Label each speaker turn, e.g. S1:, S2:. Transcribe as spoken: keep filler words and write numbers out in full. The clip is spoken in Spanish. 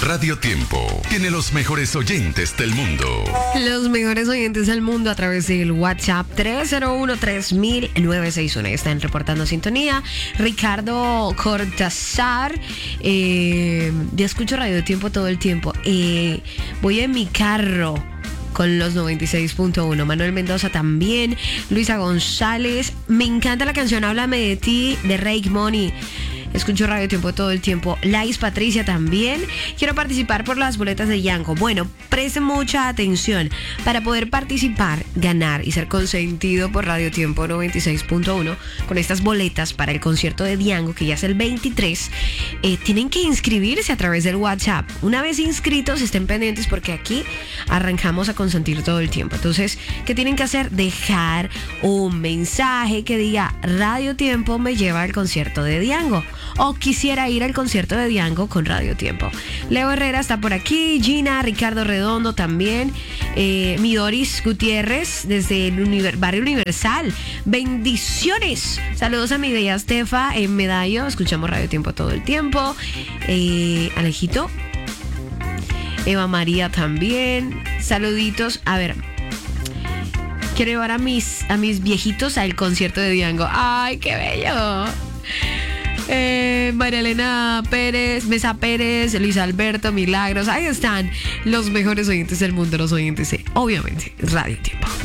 S1: Radio Tiempo tiene los mejores oyentes del mundo.
S2: Los mejores oyentes del mundo a través del WhatsApp tres cero uno, tres mil, nueve seis uno. Están reportando sintonía. Ricardo Cortázar. Eh, ya escucho Radio Tiempo todo el tiempo. Eh, voy en mi carro con los noventa y seis punto uno. Manuel Mendoza también. Luisa González. Me encanta la canción Háblame de ti de Rake Money. Escucho Radio Tiempo todo el tiempo. Lais Patricia también. Quiero participar por las boletas de Yanko. Bueno, presten mucha atención. Para poder participar, ganar y ser consentido por Radio Tiempo noventa y seis punto uno con estas boletas para el concierto de Diango, que ya es el veintitrés, eh, tienen que inscribirse a través del WhatsApp. Una vez inscritos, estén pendientes porque aquí arrancamos a consentir todo el tiempo. Entonces, ¿qué tienen que hacer? Dejar un mensaje que diga Radio Tiempo me lleva al concierto de Diango. O quisiera ir al concierto de Diango con Radio Tiempo. Leo Herrera está por aquí, Gina, Ricardo Redondo también, eh, Midoris Gutiérrez desde el Univer- Barrio Universal. Bendiciones. Saludos a mi bella Estefa en Medallo. Escuchamos Radio Tiempo todo el tiempo. Eh, Alejito. Eva María también. Saluditos. A ver. Quiero llevar a mis, a mis viejitos al concierto de Diango. ¡Ay, qué bello! Eh, María Elena Pérez, Mesa Pérez, Luis Alberto, Milagros. Ahí están los mejores oyentes del mundo, los oyentes de, obviamente, Radio Tiempo.